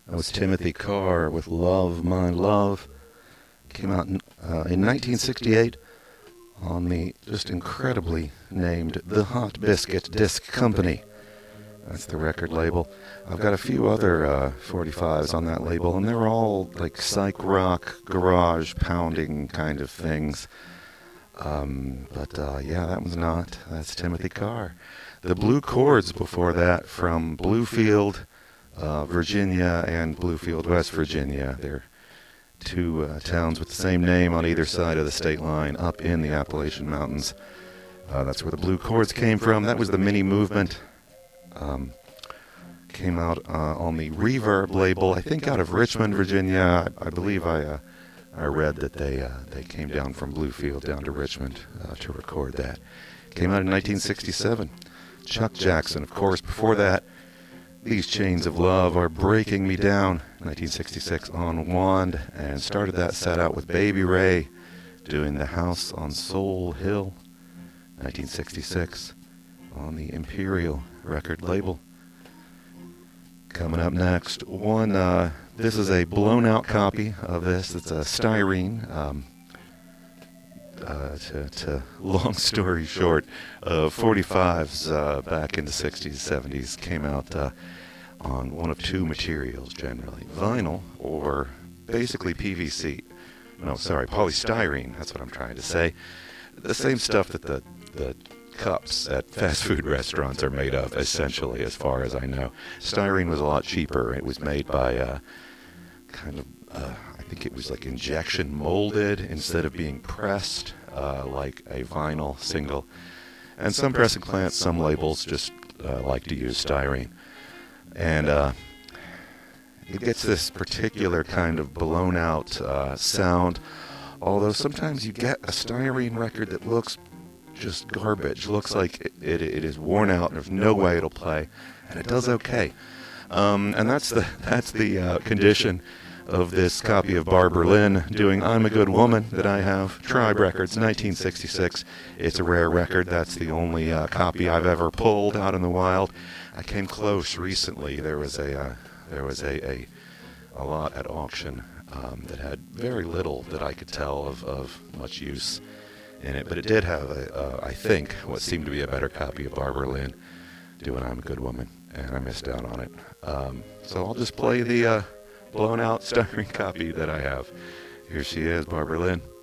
That was Timothy Carr with Love, My Love. Came out in 1968 on the just incredibly named The Hot Biscuit Disc Company. That's the record label. I've got a few other 45s on that label, and they're all like psych rock, garage pounding kind of things. Yeah, that one's not. That's Timothy Carr. The Blue Chords before that from Bluefield, Virginia, and Bluefield, West Virginia. They're two towns with the same name on either side of the state line up in the Appalachian Mountains. That's where the Blue Chords came from. That was the Mini Movement. Came out on the Reverb label, I think out of Richmond, Virginia. I believe I read that they came down from Bluefield down to Richmond to record that. Came out in 1967. Chuck Jackson, of course. Before that, These Chains of Love Are Breaking Me Down, 1966 on Wand, and started that set out with Baby Ray doing The House on Soul Hill, 1966 on the Imperial record label. Coming up next, this is a blown-out copy of this. It's a styrene. To long story short, 45s back in the 60s, 70s came out on one of two materials generally, vinyl or basically PVC. No, sorry, polystyrene. That's what I'm trying to say. The same stuff that the cups at fast food restaurants are made of, essentially, as far as I know. Styrene was a lot cheaper. It was made by I think it was like injection molded instead of being pressed like a vinyl single. And some pressing plants, some labels just like to use styrene. And it gets this particular kind of blown out sound, although sometimes you get a styrene record that looks just garbage. Looks like it is worn out. There's no way it'll play, and it does okay. And that's the condition of this copy of Barbara Lynn doing I'm a Good Woman that I have. Tribe Records, 1966. It's a rare record. That's the only copy I've ever pulled out in the wild. I came close recently. There was a lot at auction that had very little that I could tell of much use in it, but it did have I think what seemed to be a better copy of Barbara Lynn doing I'm a Good Woman, and I missed out on it. So I'll just play the blown out styrene copy that I have. Here she is, Barbara Lynn.